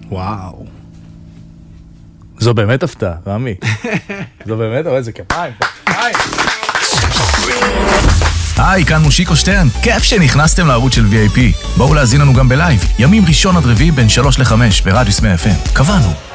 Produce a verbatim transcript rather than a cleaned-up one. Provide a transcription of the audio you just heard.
וואו. זו באמת הפתעה, רמי. זו באמת, אבל זה כפיים, כפיים. היי, כאן מושיקו שטרן, כיף שנכנסתם לערוץ של וי איי פי. בואו להזין לנו גם בלייב, ימים ראשון עד רביעי בין שלוש לחמש ברדיוס מאה אף אם. קבענו.